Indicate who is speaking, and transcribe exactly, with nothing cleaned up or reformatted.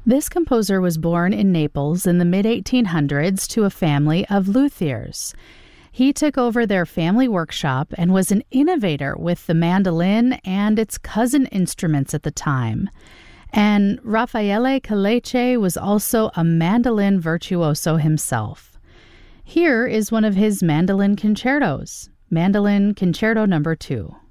Speaker 1: This composer was born in Naples in the mid eighteen hundreds to a family of luthiers. He took over their family workshop and was an innovator with the mandolin and its cousin instruments at the time. And Raffaele Calece was also a mandolin virtuoso himself. Here is one of his mandolin concertos, Mandolin Concerto Number Two.